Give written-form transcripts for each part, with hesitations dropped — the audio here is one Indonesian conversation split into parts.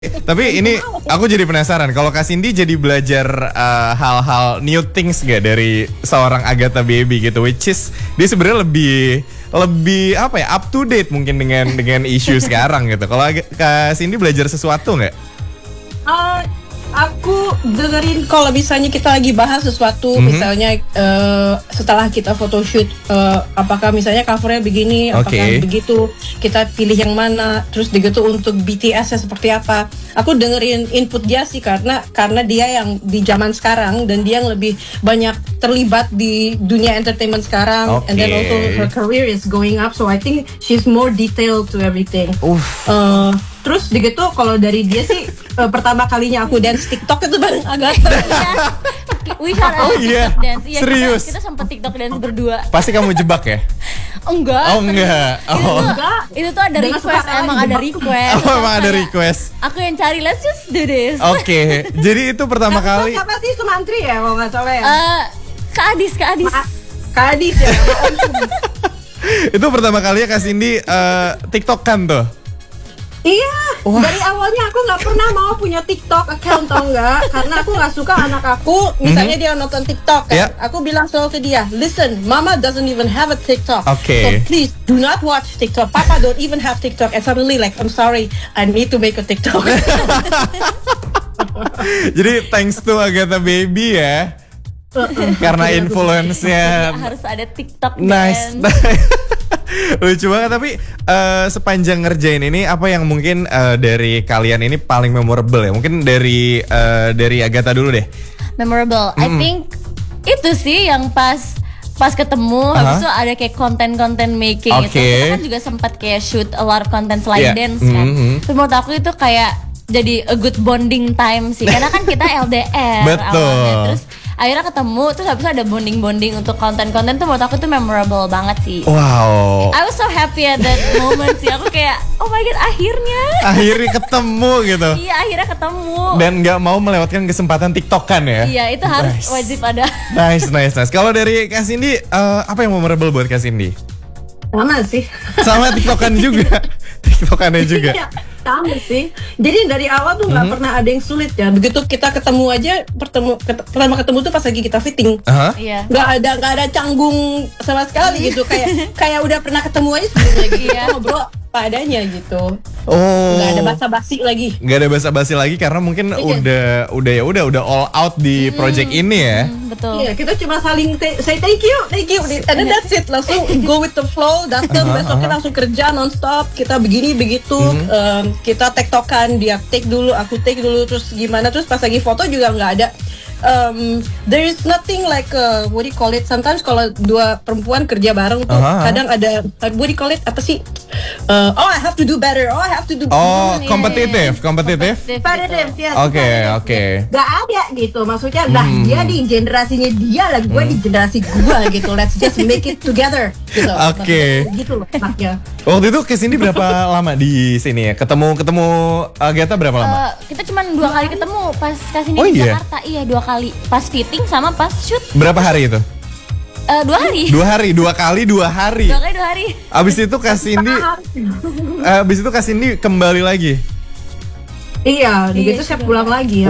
Tapi ini aku jadi penasaran, kalau Kak Cindy jadi belajar hal-hal new things gak dari seorang Agatha Baby gitu, which is dia sebenarnya lebih apa ya, up to date mungkin dengan isu sekarang gitu. Kalau Kak Cindy belajar sesuatu nggak? Aku dengerin kalau misalnya kita lagi bahas sesuatu, misalnya setelah kita photoshoot, apakah misalnya covernya begini, apakah begitu, kita pilih yang mana, terus begitu untuk BTS-nya seperti apa. Aku dengerin input dia sih karena dia yang di zaman sekarang dan dia yang lebih banyak terlibat di dunia entertainment sekarang, and then also her career is going up, so I think she's more detailed to everything. Terus begitu kalau dari dia sih pertama kalinya aku dance TikTok itu bareng Agatha. We had a TikTok dance. Iya, serius? Kita sempat TikTok dance berdua. Pasti kamu jebak ya? Enggak. Oh enggak. Itu tuh ada request, emang ada request. Oh emang ada request. Aku yang cari, let's just do this. Oke. Jadi itu pertama kali. Siapa sih, Sumantri ya kalau nggak salah ya? Kak Adis. Kak Adis ya. Itu pertama kali ya Kak Cindy TikTok-kan tuh? Iya, dari awalnya aku nggak pernah mau punya TikTok account, tau nggak? Karena aku nggak suka anak aku, misalnya dia nonton TikTok kan, aku bilang selalu ke dia, listen, Mama doesn't even have a TikTok, so please do not watch TikTok. Papa don't even have TikTok. And suddenly like, I'm sorry, I need to make a TikTok. Jadi thanks to Agatha Baby ya, karena influence-nya harus ada TikTok nice. dance. Lucu banget. Tapi sepanjang ngerjain ini, apa yang mungkin dari kalian ini paling memorable ya? Mungkin dari Agatha dulu deh. Memorable, I think itu sih yang pas ketemu, habis itu ada kayak konten making gitu. Kita kan juga sempat kayak shoot a lot of content selain dance kan. Terus menurut aku itu kayak jadi a good bonding time sih, karena kan kita LDR awalnya, terus akhirnya ketemu, terus habis itu ada bonding untuk konten-konten tuh menurut aku tuh memorable banget sih. Wow. I was so happy at that moment sih. Aku kayak, oh my god, akhirnya ketemu gitu. Iya, akhirnya ketemu. Dan nggak mau melewatkan kesempatan TikTok-kan ya? Iya, itu harus wajib ada. Nice. Kalau dari Kak Cindy, apa yang memorable buat Kak Cindy? Sama sih. Sama TikTokan juga. TikTokannya juga. Sama sih. Jadi dari awal tuh nggak pernah ada yang sulit ya. Begitu kita ketemu aja, pertama ketemu tuh pas lagi kita fitting. Iya. Nggak ada canggung sama sekali gitu. Kayak udah pernah ketemu aja sebelumnya gitu. Kita ngobrol apa adanya gitu. Nggak ada basa-basi lagi. Nggak ada basa-basi lagi karena mungkin udah all out di project ini ya. Betul. Iya, kita cuma saling say thank you, and then that's it. Langsung go with the flow. Datang besoknya langsung kerja nonstop. Kita begini begitu. Kita tektokan, dia take dulu, aku take dulu, terus gimana, terus pas lagi foto juga nggak ada. There is nothing like what do you call it? Sometimes kalau dua perempuan kerja bareng tuh kadang ada what do you call it? Apa sih? I have to do better. I have to do. Kompetitif. Yes. Oke. Gak ada gitu. Maksudnya dia di generasinya dia lah, gue di generasi gue gitu. Let's just make it together gitu. Oke. Gitu loh maknya. Waktu itu kesini berapa lama di sini ya? Ketemu Agatha berapa lama? Kita cuma 2 kali ketemu pas kesini di Jakarta. Iya, 2 kali. Pas fitting sama pas shoot. Berapa hari itu? 2 hari. 2 hari, 2 kali 2 hari. 2 kali 2 hari. Abis itu Kak Cindy kembali lagi. Iya, gitu saya pulang lagi ya.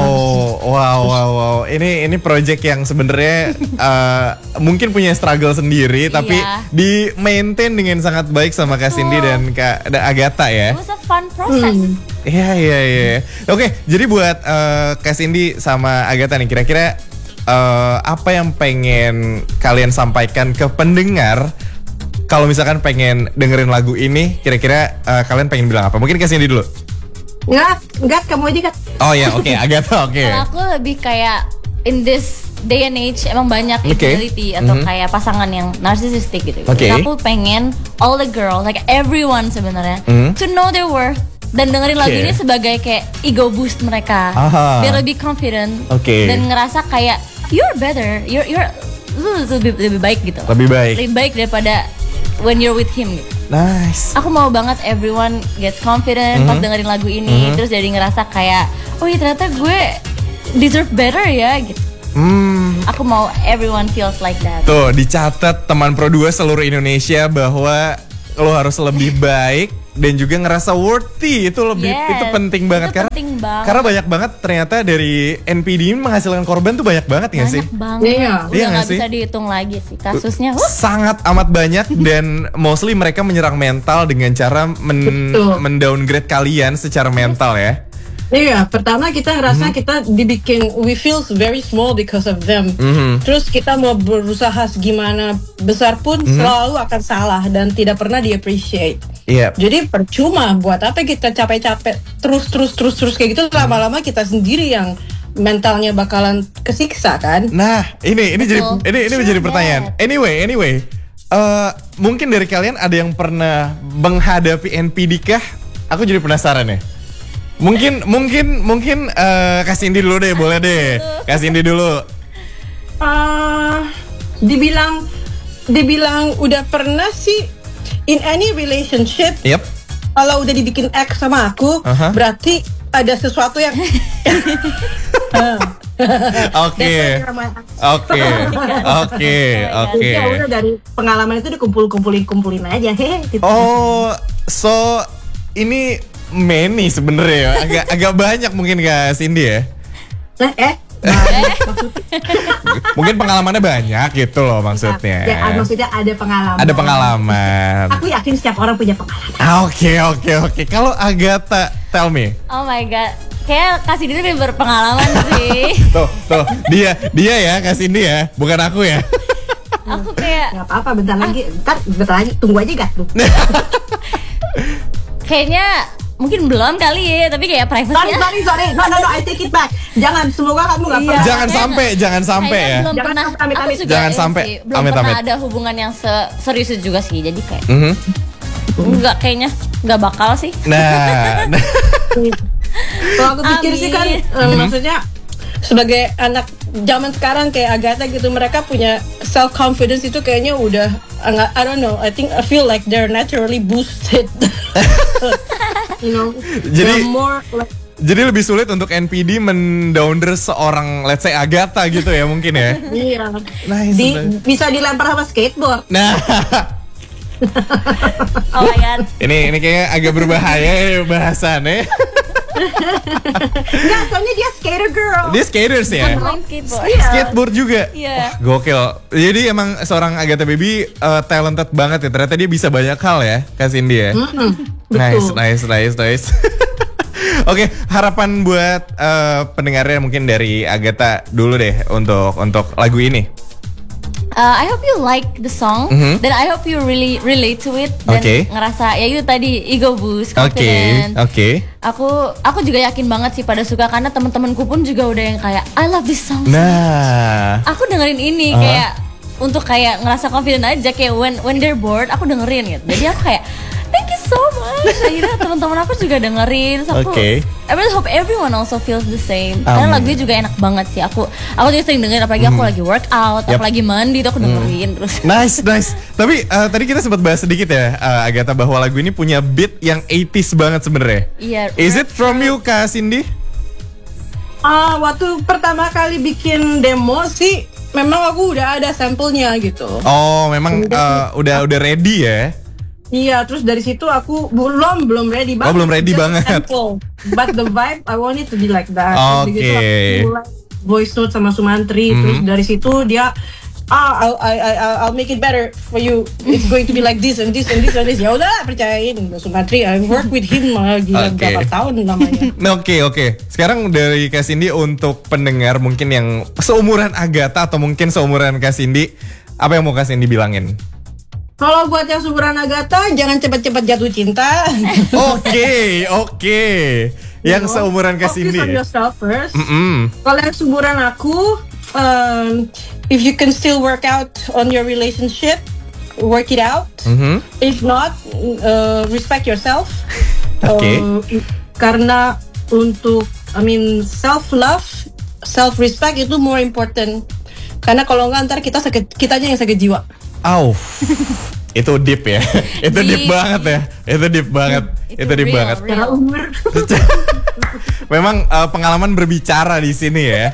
Wow. Ini project yang sebenarnya mungkin punya struggle sendiri, tapi di maintain dengan sangat baik sama Kak Cindy dan Kak Agatha ya. It was a fun process. Iya. Oke, jadi buat Kak Cindy sama Agatha nih, kira-kira apa yang pengen kalian sampaikan ke pendengar? Kalau misalkan pengen dengerin lagu ini, kira-kira kalian pengen bilang apa? Mungkin Kak Cindy dulu. Enggak, kamu aja kan. Oh ya, oke, Agatha, oke. Kalau aku lebih kayak in this day and age emang banyak infidelity atau kayak pasangan yang narsisistik gitu. Aku pengen all the girls, like everyone sebenarnya, to know their worth dan dengerin lagu ini sebagai kayak ego boost mereka, biar lebih confident dan ngerasa kayak you're better, lu lebih baik gitu. Lebih baik daripada when you're with him gitu. Nice. Aku mau banget everyone gets confident pas dengerin lagu ini, terus jadi ngerasa kayak, oh iya ternyata gue deserve better ya gitu. Aku mau everyone feels like that. Tuh dicatat teman Pro 2 seluruh Indonesia bahwa lo harus lebih baik dan juga ngerasa worthy. Itu lebih itu penting banget karena banyak banget ternyata dari NPD ini menghasilkan korban tuh banyak banget nggak sih? Banyak banget. Iya. Udah nggak bisa dihitung lagi sih kasusnya. Sangat amat banyak dan mostly mereka menyerang mental dengan cara mendowngrade kalian secara mental ya. Iya, pertama kita ngerasa kita dibikin, we feel very small because of them. Terus kita mau berusaha segimana besar pun selalu akan salah dan tidak pernah di-appreciate. Jadi percuma, buat apa kita capek-capek terus kayak gitu, lama-lama kita sendiri yang mentalnya bakalan kesiksa kan. Nah, ini menjadi pertanyaan. Anyway, mungkin dari kalian ada yang pernah menghadapi NPD kah? Aku jadi penasaran ya. Mungkin kasih Indi dulu deh, boleh deh. Kasih Indi dulu. Dibilang udah pernah sih in any relationship. Yep. Kalau udah dibikin X sama aku, berarti ada sesuatu yang Oke. Ya udah dari pengalaman itu dikumpulin aja. Gitu. Oh, so ini many sebenarnya agak banyak mungkin Kak Cindy ya. Mungkin pengalamannya banyak gitu loh maksudnya. Ya, maksudnya ada pengalaman. Ada pengalaman. Aku yakin setiap orang punya pengalaman. Oke. Kalau Agatha, tell me. Oh my god. Kayak Kak Cindy lebih berpengalaman sih. Tuh, dia ya Kak Cindy ya, bukan aku ya. Aku kayak nggak apa-apa, bentar lagi tunggu aja gak tuh. Kayaknya mungkin belum kali ya, tapi kayak privacy. Sorry. No, I take it back. Semoga kamu nggak pernah. Jangan sampai ya. Belum pernah. Aku juga jangan sampai. Belum pernah ada hubungan yang serius juga sih. Jadi kayak enggak, kayaknya nggak bakal sih. Nah. Kalau aku pikir sih kan, maksudnya sebagai anak zaman sekarang kayak Agatha gitu, mereka punya self confidence itu kayaknya udah I don't know, I feel like they're naturally boosted. You know, jadi lebih sulit untuk NPD mendowner seorang let's say Agatha gitu ya mungkin ya. Iya. Bisa dilempar sama skateboard. Nah. Oh my god. Ini kayaknya agak berbahaya ya bahasannya. Enggak, soalnya dia skater girl. Dia skaters ya? Skateboard juga? Iya. Wah, gokil. Jadi emang seorang Agatha Baby talented banget ya. Ternyata dia bisa banyak hal ya, Kak Cindy ya. Nice. Oke, harapan buat pendengarnya mungkin dari Agatha dulu deh untuk lagu ini. I hope you like the song dan I hope you really relate to it dan ngerasa ya itu tadi ego boost, confident. Aku juga yakin banget sih pada suka karena teman-temanku pun juga udah yang kayak I love this song. Nah, aku dengerin ini kayak untuk kayak ngerasa confident aja, kayak when they're bored aku dengerin gitu. Jadi aku kayak thank you so much. Akhirnya teman-teman aku juga dengerin. So I really hope everyone also feels the same. Karena lagunya juga enak banget sih. Aku juga sering dengerin, apalagi aku lagi workout, apalagi mandi tuh aku dengerin terus. Nice. Tapi tadi kita sempat bahas sedikit ya, Agatha, bahwa lagu ini punya beat yang 80s banget sebenarnya. Iya. Is it from you, Kak Cindy? Waktu pertama kali bikin demo sih, memang aku udah ada sampelnya gitu. Oh, memang udah ready ya? Iya, terus dari situ aku belum ready banget. Belum ready banget. Sample. But the vibe I want it to be like that. Oke. Gitu, voice note sama Sumantri, terus dari situ dia I'll make it better for you. It's going to be like this and this and this and this. Ya udah, percayain Sumantri. I work with him gila berapa tahun namanya. Oke. Sekarang dari Kak Cindy untuk pendengar mungkin yang seumuran Agatha atau mungkin seumuran Kak Cindy, apa yang mau Kak Cindy bilangin? Kalau buat yang seumuran Agatha, jangan cepat-cepat jatuh cinta. Oke. Yang seumuran Kak Cindy. Focus on yourself first. Kalau yang seumuran aku, if you can still work out on your relationship, work it out. If not, respect yourself. Karena untuk, self-love, self-respect itu more important. Karena kalau nggak ntar kitanya yang sakit jiwa. Itu deep ya. Itu deep banget ya. Itu deep banget. Secara umur. Memang pengalaman berbicara di sini ya.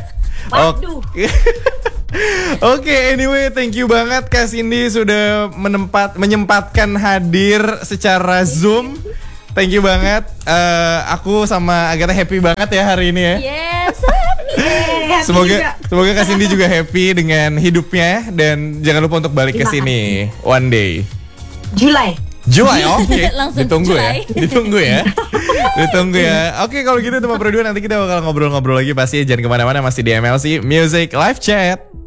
Oke, anyway, thank you banget Kak Cindy sudah menyempatkan hadir secara Zoom Thank you banget. Aku sama Agatha happy banget ya hari ini ya. Yes, so happy. Semoga Kak Cindy juga happy dengan hidupnya dan jangan lupa untuk balik ke sini one day. Julai, oke. Langsung Ditunggu Julai. Ditunggu ya. Oke, kalau gitu teman berdua nanti kita bakal ngobrol-ngobrol lagi pasti. Jangan kemana-mana, masih di MLC Music Live Chat.